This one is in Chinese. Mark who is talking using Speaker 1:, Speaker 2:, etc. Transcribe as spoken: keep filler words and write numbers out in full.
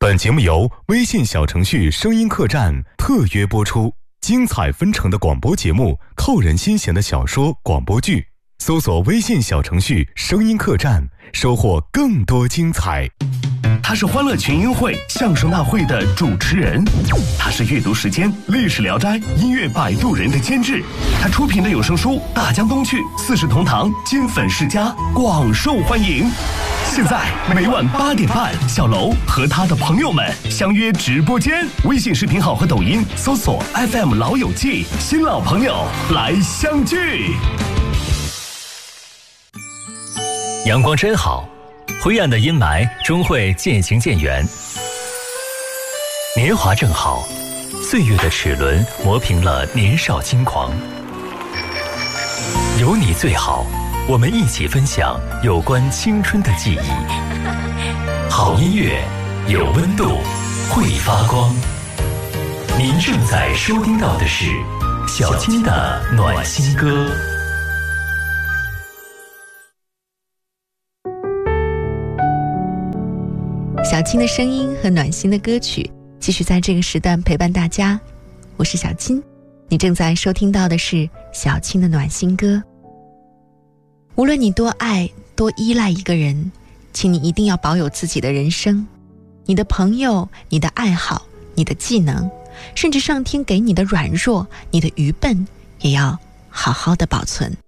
Speaker 1: 本节目由微信小程序声音客栈特约播出，精彩纷呈的广播节目，扣人心弦的小说广播剧，搜索微信小程序声音客栈，收获更多精彩。
Speaker 2: 他是欢乐群英会相声大会的主持人，他是阅读时间历史聊斋音乐摆渡人的监制，他出品的有声书《大江东去》四世同堂金粉世家广受欢迎。现在每晚八点半，小楼和他的朋友们相约直播间，微信视频号和抖音搜索 F M 老友记，新老朋友来相聚。
Speaker 3: 阳光真好，灰暗的阴霾终会渐行渐远。年华正好，岁月的齿轮磨平了年少轻狂。有你最好，我们一起分享有关青春的记忆。好音乐，有温度，会发光。您正在收听到的是小金的暖心歌。
Speaker 4: 小金的声音和暖心的歌曲继续在这个时段陪伴大家，我是小金，你正在收听到的是小金的暖心歌。无论你多爱多依赖一个人，请你一定要保有自己的人生，你的朋友，你的爱好，你的技能，甚至上天给你的软弱，你的愚笨，也要好好的保存。